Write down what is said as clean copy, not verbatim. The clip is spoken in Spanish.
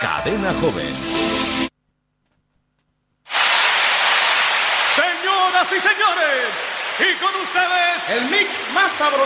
Cadena Joven. Señoras y señores, y con ustedes, el mix más sabroso